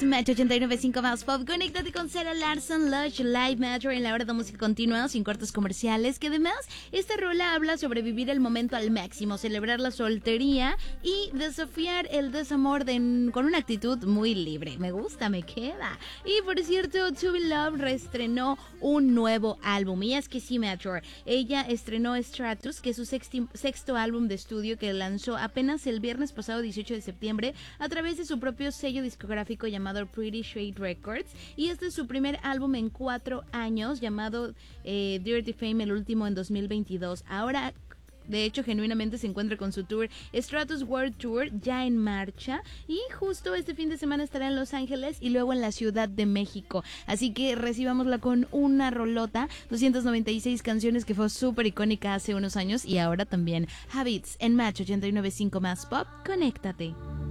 Match 89.5 más pop. Conéctate con Sarah Larson, Lush, Live Matter en la hora de música continua, sin cortes comerciales. Que además, esta rola habla sobre vivir el momento al máximo, celebrar la soltería y desafiar el desamor con una actitud muy libre. Me gusta, me queda. Y por cierto, To Be Love reestrenó un nuevo álbum. Y es que sí, Matter. Ella estrenó Stratus, que es su sexto álbum de estudio que lanzó apenas el viernes pasado 18 de septiembre a través de su propio sello discográfico llamado Pretty Shade Records, y este es su primer álbum en 4 años llamado Dirty Fame, el último en 2022. Ahora, de hecho, genuinamente se encuentra con su tour Stratus World Tour ya en marcha, y justo este fin de semana estará en Los Ángeles y luego en la Ciudad de México. Así que recibámosla con una rolota, 296 canciones, que fue súper icónica hace unos años y ahora también. Habits en Match 89.5 más pop. Conéctate.